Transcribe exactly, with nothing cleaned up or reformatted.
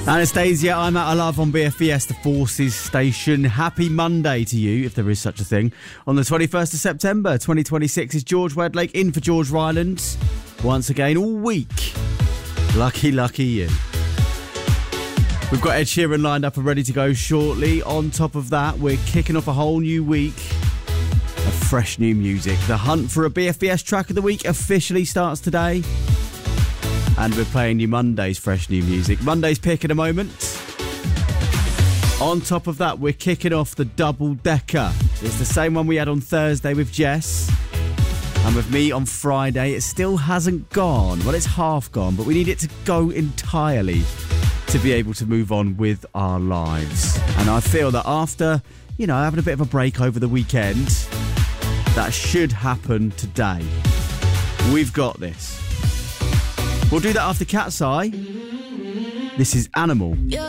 Anastasia, I'm out of love on B F E S, the Forces Station. Happy Monday to you, if there is such a thing. On the twenty-first of September, twenty twenty-six is George Wedlake in for George Rylands. Once again, all week. Lucky, lucky you. We've got Ed Sheeran lined up and ready to go shortly. On top of that, we're kicking off a whole new week of fresh new music. The hunt for a B F E S track of the week officially starts today. And we're playing you Monday's fresh new music. Monday's pick in a moment. On top of that, we're kicking off the double decker. It's the same one we had on Thursday with Jess. And with me on Friday, it still hasn't gone. Well, it's half gone, but we need it to go entirely to be able to move on with our lives. And I feel that after, you know, having a bit of a break over the weekend, that should happen today. We've got this. We'll do that after Cat's Eye. This is Animal.